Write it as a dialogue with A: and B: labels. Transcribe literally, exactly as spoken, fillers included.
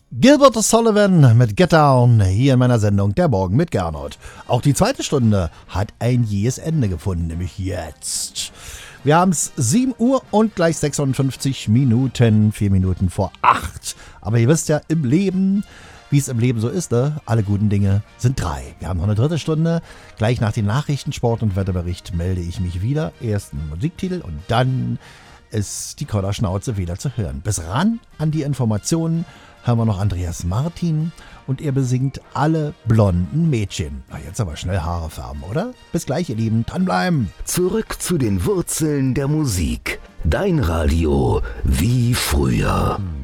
A: Gilbert O'Sullivan mit Get Down hier in meiner Sendung Der Morgen mit Gernot. Auch die zweite Stunde hat ein jähes Ende gefunden, nämlich jetzt. Wir haben es sieben Uhr und gleich sechsundfünfzig Minuten, vier Minuten vor acht. Aber ihr wisst ja, im Leben, wie es im Leben so ist, ne? Alle guten Dinge sind drei. Wir haben noch eine dritte Stunde. Gleich nach dem Nachrichten-, Sport- und Wetterbericht melde ich mich wieder. Erst ein Musiktitel und dann ist die Kodderschnauze wieder zu hören. Bis ran an die Informationen hören wir noch Andreas Martin und er besingt Alle blonden Mädchen. Na, jetzt aber schnell Haare färben, oder? Bis gleich, ihr Lieben. Dranbleiben.
B: Zurück zu den Wurzeln der Musik. Dein Radio wie früher.